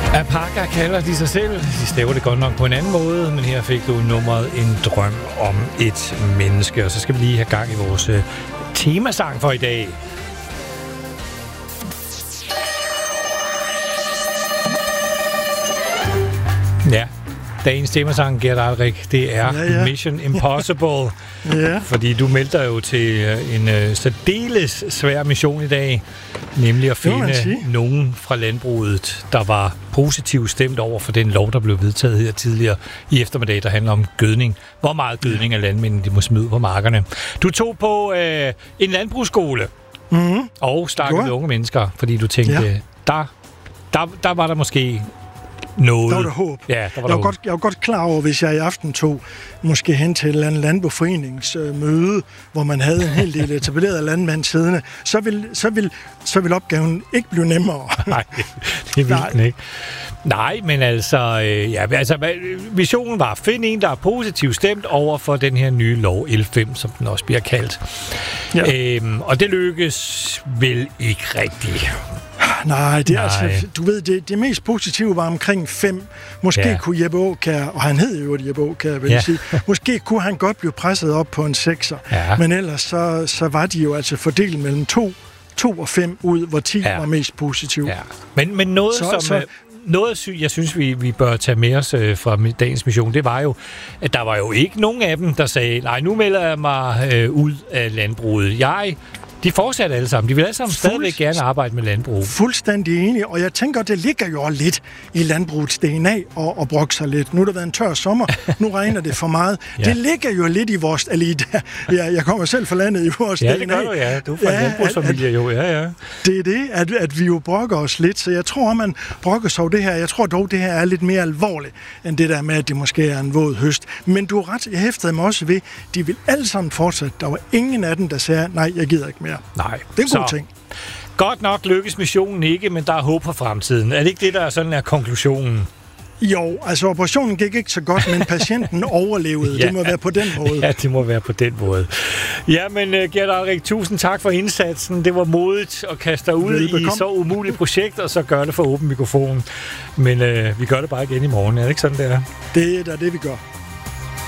Apaka kalder de sig selv. De staver det godt nok på en anden måde, men her fik du nummeret En drøm om et menneske. Og så skal vi lige have gang i vores temasang for i dag. Ja, dagens temasang, Gert Alrik, det er Mission Impossible. Ja. Fordi du melder jo til en særdeles svær mission i dag, nemlig at finde nogen fra landbruget, der var positivt stemt over for den lov, der blev vedtaget her tidligere i eftermiddag, der handler om gødning. Hvor meget gødning af landmændene de må smide på markerne. Du tog på en landbrugsskole og snakkede med unge mennesker, fordi du tænkte, der var der måske noget. Der var der håb. Ja, der var der håb. Jeg var godt klar over, hvis jeg i aften tog måske hen til et eller andet landboforeningsmøde, hvor man havde en hel del etableret landmænd siddende, så vil opgaven ikke blive nemmere. Nej, det vil den ikke. Nej, men altså, visionen var at finde en, der er positivt stemt over for den her nye lov, L5, som den også bliver kaldt. Ja. Og det lykkes vel ikke rigtigt. Nej, det er altså, du ved, det mest positive var omkring 5. Måske kunne Jeppe Aakjær, og han hed jo Jeppe Aakjær, vil jeg sige, måske kunne han godt blive presset op på en 6'er. Ja. Men ellers så var de jo altså fordelt mellem 2 og 5 ud, hvor 10 var mest positive. Ja. Men noget, noget, jeg synes, vi bør tage med os fra dagens mission, det var jo, at der var jo ikke nogen af dem, der sagde, nej, nu melder jeg mig ud af landbruget. De fortsatte alle sammen. De vil alle sammen stadigvæk gerne arbejde med landbrug. Fuldstændig enig, og jeg tænker, det ligger jo lidt i landbrugets DNA og brokke sig lidt. Nu har der været en tør sommer, nu regner det for meget. Det ligger jo lidt i vores... jeg kommer selv fra landet i vores DNA. Ja, det gør du, ja. Du er fra en landbrugsfamilie, jo. Ja. Det er det, at vi jo brokker os lidt, så jeg tror, man brokker sig over det her. Jeg tror dog, det her er lidt mere alvorligt, end det der med, at det måske er en våd høst. Men du har ret, jeg hæftede mig også ved, de vil alle sammen fortsætte. Der var ingen af dem, der sagde, nej, jeg gider ikke mere. Nej. Det er en god ting. Godt nok lykkes missionen ikke, men der er håb for fremtiden. Er det ikke det, der er sådan er konklusionen? Jo, altså operationen gik ikke så godt, men patienten overlevede. Det må være på den måde. Ja, det må være på den måde. Ja, men Gert Alrik, tusind tak for indsatsen. Det var modigt at kaste dig ud i så umuligt projekt, og så gøre det for åben mikrofon. Men vi gør det bare igen i morgen. Er det ikke sådan, det er? Det er da det, vi gør.